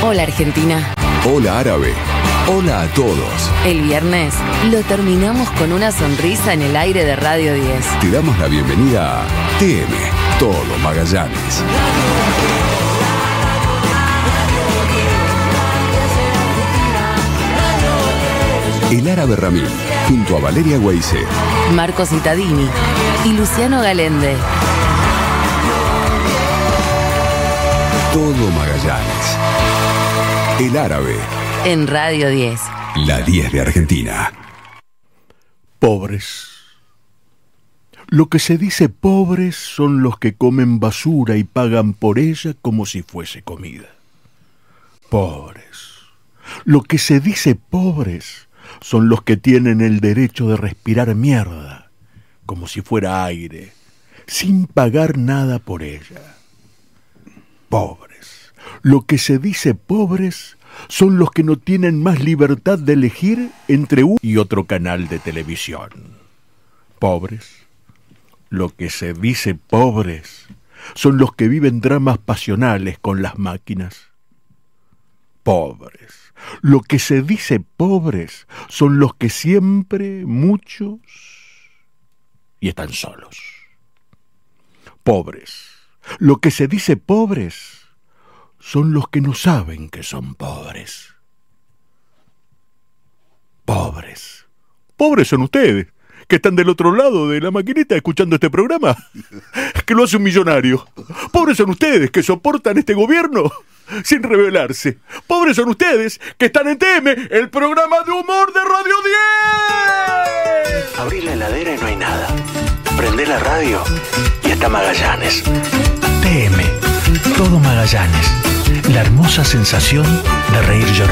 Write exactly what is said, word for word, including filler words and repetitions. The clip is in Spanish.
Hola Argentina. Hola Árabe. Hola a todos. El viernes lo terminamos con una sonrisa en el aire de Radio diez. Te damos la bienvenida a T M, Todo Magallanes. El Árabe Ramil, junto a Valeria Weise, Marco Cittadini y Luciano Galende. Todo Magallanes. El Árabe. En Radio diez. La diez de Argentina. Pobres. Lo que se dice pobres son los que comen basura y pagan por ella como si fuese comida. Pobres. Lo que se dice pobres son los que tienen el derecho de respirar mierda, como si fuera aire, sin pagar nada por ella. Pobres. Lo que se dice pobres son los que no tienen más libertad de elegir entre uno y otro canal de televisión. Pobres. Lo que se dice pobres son los que viven dramas pasionales con las máquinas. Pobres. Lo que se dice pobres son los que siempre, muchos, y están solos. Pobres. Lo que se dice pobres son los que no saben que son pobres. Pobres. Pobres son ustedes, que están del otro lado de la maquinita escuchando este programa, que lo hace un millonario. Pobres son ustedes, que soportan este gobierno sin rebelarse. Pobres son ustedes, que están en T M, el programa de humor de Radio diez. Abrí la heladera y no hay nada. Prendé la radio y está Magallanes. T M, Todo Magallanes. La hermosa sensación de reír yo.